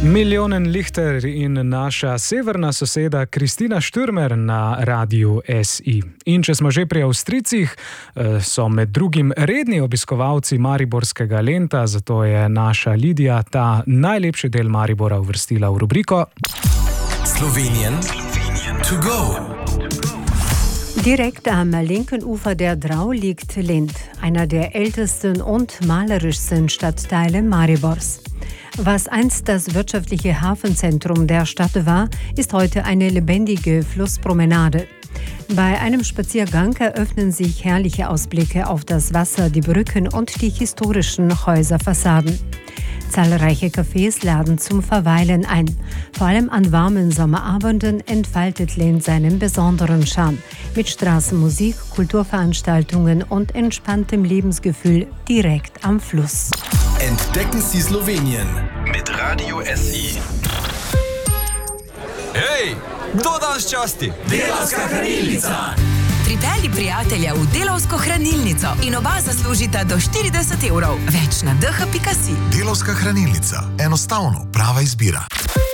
Miljonen Lichter in naša severna soseda Kristina Štürmer na Radiu SI. In če smo že pri Avstrijcih, so med drugim redni obiskovalci mariborskega Lenta, zato je naša Lidija ta najlepši del Maribora uvrstila v rubriko Slowenien to go. Direkt am linken Ufer der Drau liegt Lent, einer der ältesten und malerischsten Stadtteile Maribors. Was einst das wirtschaftliche Hafenzentrum der Stadt war, ist heute eine lebendige Flusspromenade. Bei einem Spaziergang eröffnen sich herrliche Ausblicke auf das Wasser, die Brücken und die historischen Häuserfassaden. Zahlreiche Cafés laden zum Verweilen ein. Vor allem an warmen Sommerabenden entfaltet Lent seinen besonderen Charme. Mit Straßenmusik, Kulturveranstaltungen und entspanntem Lebensgefühl direkt am Fluss. Entdecken Sie Slowenien mit Radio SI. Hej, kdo danes časti? Delavska hranilnica! Pripelji prijatelja v Delavsko hranilnico in oba zaslužita do 40 €. Več na dh.si. Delavska hranilnica. Enostavno prava izbira.